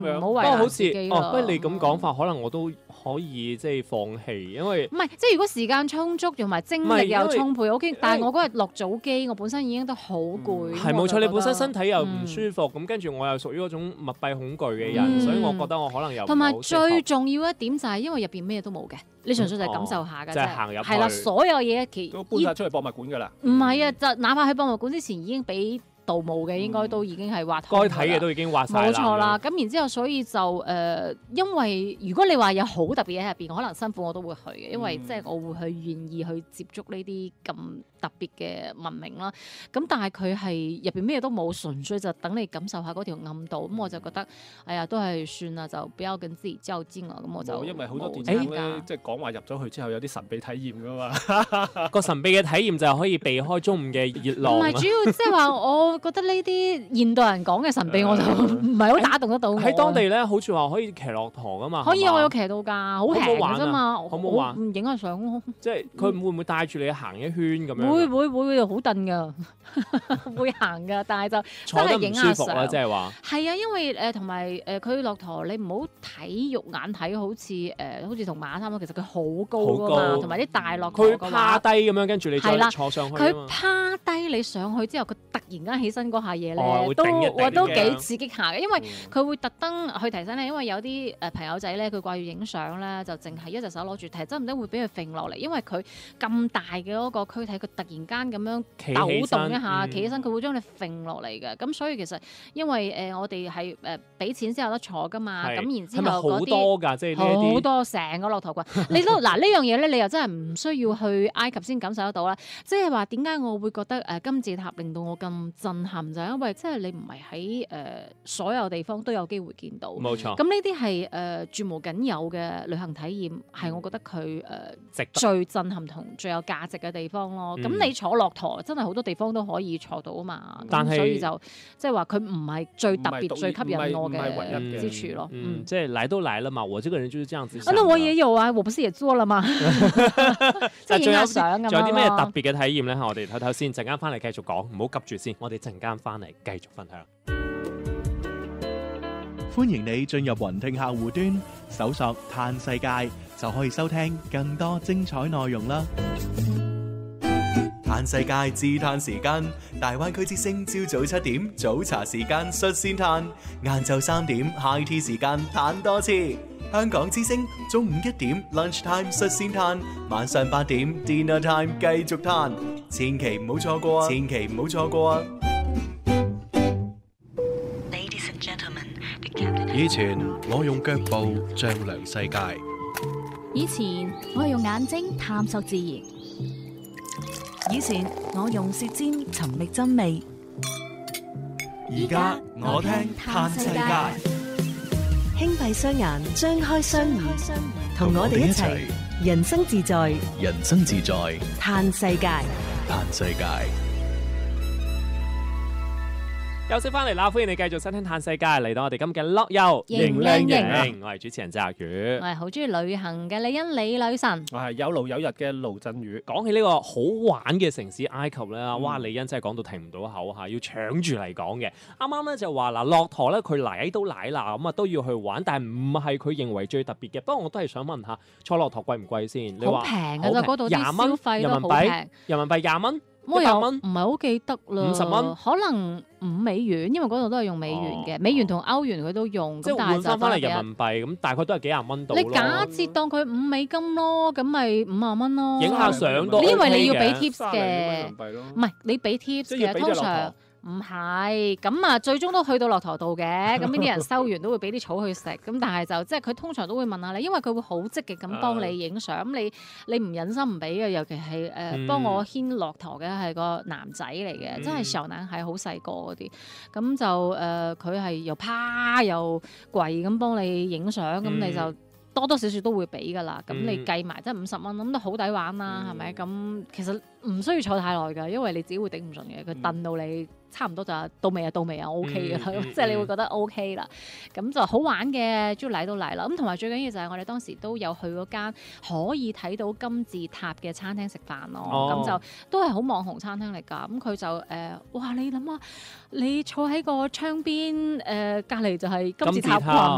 唔好為難自己咯。 不過你咁講法，可能我都可以即係放棄，因為唔係即係如果時間充足同埋精力又充沛 ，OK。但係我嗰日落早機，我本身已經都好攰。 係冇錯，你本身身體又唔舒服，咁跟住我又屬於嗰種密閉恐懼嘅人，所以我覺得我可能又同埋最重要一點就係因為入邊咩都冇嘅，你純粹就係感受下㗎啫。 就係行入去。 係啦，所有嘢都搬晒出去博物館㗎啦。 唔係啊，就哪怕去博物館之前已經俾盜墓嘅，應該都已經係挖開。 該睇嘅都已經挖晒啦。 冇錯啦，咁然之後，所以就因為如果你話有好特別嘢喺入邊，可能辛苦我都會去嘅，因為即係我會去願意去接觸呢啲咁特別嘅文明啦。咁但係佢係入邊咩都冇，純粹就等你感受下嗰條暗道。咁我就覺得，哎呀，都係算啦，就比較跟自己較真啦。咁我就因為好多電影咧，即係講話入咗去之後有啲神秘體驗㗎嘛。 個神秘嘅體驗就係可以避開中午嘅熱浪。 唔係主要，即係話我覺得呢啲現代人講嘅神秘，我就唔係好打動得到我。 喺當地咧，好似話可以騎駱駝㗎嘛。 可以，我有騎到㗎，好平㗎啫嘛。 好唔好玩？ 影下相咯。 即係佢會唔會帶住你行一圈咁樣？ 會好燉㗎，會行㗎，但係就真係影下相。 即係話係啊，因為同埋佢駱駝，你唔好睇肉眼睇，好似同馬差唔多，其實佢好高㗎嘛，同埋啲大駱駝。 佢趴低咁樣，跟住你再坐上去。 佢趴低你上去之後，佢突然間起身嗰下嘢咧，都幾刺激下嘅，因為佢會特登去提醒你，因為有啲朋友仔咧，佢掛住影相咧，就淨係一隻手攞住，提真唔得會俾佢揈落嚟，因為佢咁大嘅嗰個軀體，佢突然間咁樣抖動一下，企起身，佢會將你揈落嚟嘅。咁所以其實因為我哋係俾錢先有得坐噶嘛，咁然之後嗰啲好多㗎，即係好多成個駱駝群。你都嗱呢樣嘢咧，你又真係唔需要去埃及先感受得到啦。即係話點解我會覺得金字塔令到我咁震撼，就係因為即係你唔係喺所有地方都有機會見到。 冇錯。 咁呢啲係絕無僅有嘅旅行體驗，係我覺得佢值得最震撼同最有價值嘅地方咯。咁你坐駱駝真係好多地方都可以坐到啊嘛。 但係所以就即係話佢唔係最特別、最吸引我嘅之處咯。 即係嚟都嚟啦嘛，我這個人就是這樣子。 那我也有啊，我不是也做了嗎？即係影下相咁樣咯。 仲有啲咩特別嘅體驗咧？我哋睇睇先，陣間翻嚟繼續講，唔好急住先。我哋陣間翻嚟繼續分享。 歡迎你進入雲聽客戶端，搜索嘆世界就可以收聽更多精彩內容啦。嘆世界自嘆時間，大灣區之聲朝早7點早茶時間率先嘆，晏晝3點 high tea 時間嘆多次。香港之聲中午1點 lunch time 率先嘆，晚上8點 dinner time 繼續嘆，千祈唔好錯過啊！千祈唔好錯過啊！ 以前我用腳步丈量世界， 以前我用眼睛探索自然，以前我用舌尖尋覓真味， 而家我聽嘆世界。 輕閉雙眼，張開雙耳，同我哋一齊人生自在， 人生自在， 嘆世界， 嘆世界。 休息翻嚟啦，歡迎你繼續收聽嘆世界，嚟到我哋今嘅樂遊型靚型，我係主持人澤宇， 我係好中意旅行嘅李欣李女神， 我係有勞有逸嘅盧振宇。 講起呢個好玩嘅城市埃及咧，哇！李欣真係講到停唔到口嚇，要搶住嚟講嘅。啱啱咧就話嗱，駱駝咧佢嚟都嚟啦，咁啊都要去玩，但係唔係佢認為最特別嘅。不過我都係想問下，坐駱駝貴唔貴先？你話好平㗎咋，嗰度啲消費都好平， 人民幣20蚊。 我又唔係好記得啦 ，50蚊， 可能5美元，因為嗰度都係用美元嘅，美元同歐元佢都用， 即係換翻翻嚟人民幣咁，大概都係幾廿蚊度。 你假設當佢5美金咯，咁咪50蚊咯。 影下相都， 因為你要俾 tips 嘅， 唔係你俾 tips 嘅，通常。唔係，咁啊最終都去到駱駝度嘅，咁呢啲人收完都會俾啲草去食，咁但係就即係佢通常都會問下你，因為佢會好積極咁幫你影相，咁你唔忍心唔俾嘅，尤其係幫我牽駱駝嘅係個男仔嚟嘅，真係小男孩好細個嗰啲，咁就佢係又趴又跪咁幫你影相，咁你就多多少少都會俾噶啦，咁你計埋即係50蚊，咁都好抵玩啦，係咪？咁其實唔需要坐太耐㗎，因為你自己會頂唔順嘅，佢燉到你。差唔多就到未啊 OK 嘅啦，即係你會覺得 OK 啦，咁就好玩嘅，終於嚟到嚟啦。咁同埋最緊要就係我哋當時都有去嗰間可以睇到金字塔嘅餐廳食飯咯，咁就都係好網紅餐廳嚟㗎。咁佢就哇你諗下，你坐喺個窗邊隔離就係金字塔群